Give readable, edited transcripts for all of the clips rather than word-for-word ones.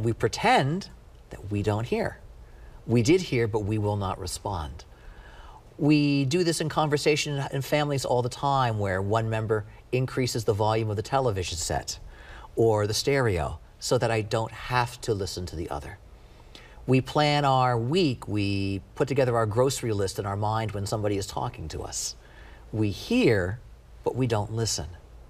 and we pretend that we don't hear. We did hear, but we will not respond. We do this in conversation in families all the time, where one member increases the volume of the television set or the stereo so that I don't have to listen to the other. We plan our week. We put together our grocery list in our mind when somebody is talking to us. We hear, but we don't listen.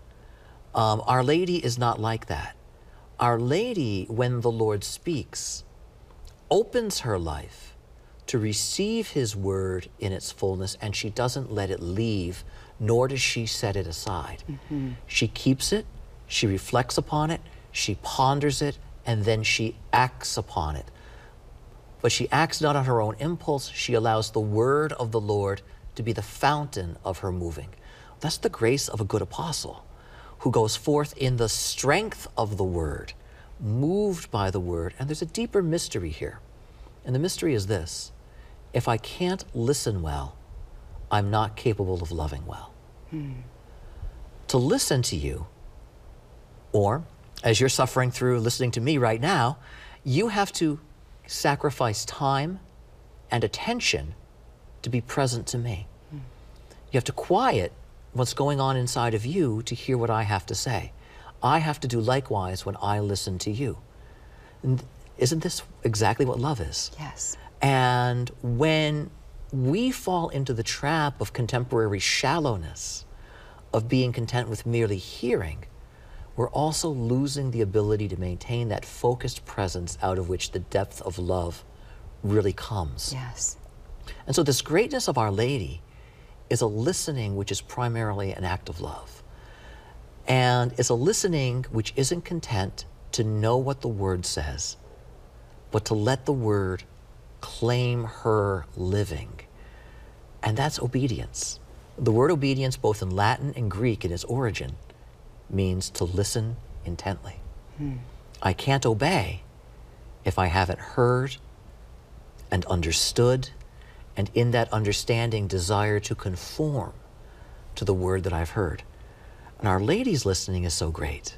Our Lady is not like that. Our Lady, when the Lord speaks, opens her life to receive his word in its fullness, and she doesn't let it leave, nor does she set it aside. She keeps it, she reflects upon it, she ponders it, and then she acts upon it. But she acts not on her own impulse. She allows the word of the Lord to be the fountain of her moving. That's the grace of a good apostle, who goes forth in the strength of the word, moved by the word. And there's a deeper mystery here. And the mystery is this: if I can't listen well, I'm not capable of loving well. To listen to you, or as you're suffering through listening to me right now, you have to sacrifice time and attention to be present to me. You have to quiet what's going on inside of you to hear what I have to say. I have to do likewise when I listen to you. And isn't this exactly what love is? Yes. And when we fall into the trap of contemporary shallowness, of being content with merely hearing, we're also losing the ability to maintain that focused presence out of which the depth of love really comes. Yes. And so this greatness of Our Lady is a listening which is primarily an act of love. And it's a listening which isn't content to know what the word says, but to let the word claim her living. And that's obedience. The word obedience, both in Latin and Greek in its origin, means to listen intently. I can't obey if I haven't heard and understood, and in that understanding desire to conform to the word that I've heard. And Our Lady's listening is so great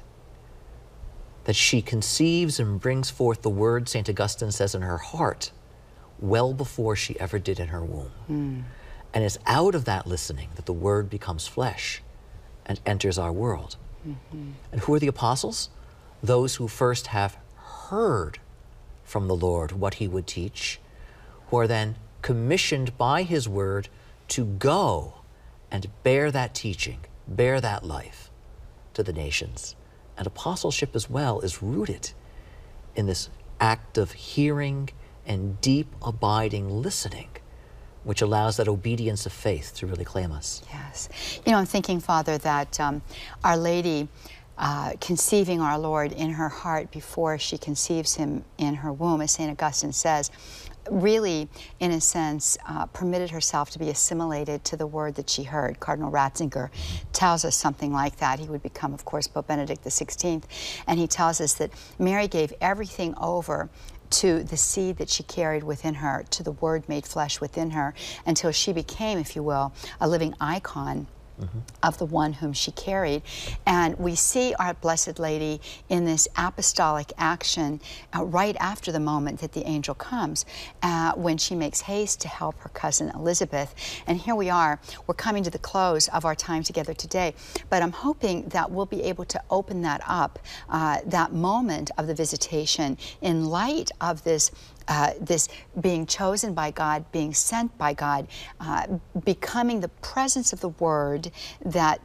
that she conceives and brings forth the word, St. Augustine says, in her heart well before she ever did in her womb. And it's out of that listening that the word becomes flesh and enters our world. And who are the apostles? Those who first have heard from the Lord what he would teach, who are then commissioned by his word to go and bear that teaching, bear that life to the nations. And apostleship as well is rooted in this act of hearing and deep abiding listening, which allows that obedience of faith to really claim us. Yes. You know, I'm thinking, Father, that Our Lady conceiving our Lord in her heart before she conceives him in her womb, as St. Augustine says, really, in a sense, permitted herself to be assimilated to the word that she heard. Cardinal Ratzinger tells us something like that. He would become, of course, Pope Benedict XVI, and he tells us that Mary gave everything over to the seed that she carried within her, to the word made flesh within her, until she became, if you will, a living icon of the one whom she carried. And we see our Blessed Lady in this apostolic action right after the moment that the angel comes, when she makes haste to help her cousin Elizabeth. And here we are, we're coming to the close of our time together today, but I'm hoping that we'll be able to open that up, that moment of the visitation, in light of this this being chosen by God, being sent by God, becoming the presence of the Word that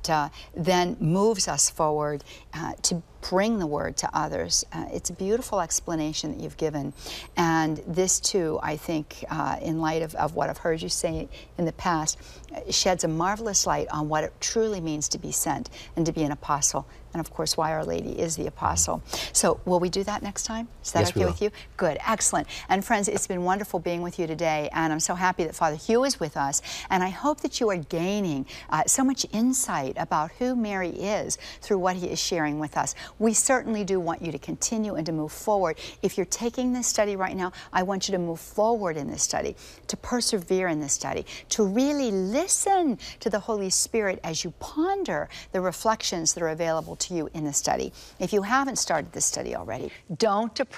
then moves us forward to bring the word to others. It's a beautiful explanation that you've given. And this too, I think, in light of what I've heard you say in the past, sheds a marvelous light on what it truly means to be sent and to be an apostle. And of course, why Our Lady is the apostle. So will we do that next time? Is that okay with you? Good, excellent. And friends, it's been wonderful being with you today. And I'm so happy that Father Hugh is with us. And I hope that you are gaining so much insight about who Mary is through what he is sharing with us. We certainly do want you to continue and to move forward. If you're taking this study right now, I want you to move forward in this study, to persevere in this study, to really listen to the Holy Spirit as you ponder the reflections that are available to you in the study. If you haven't started this study already, don't deprive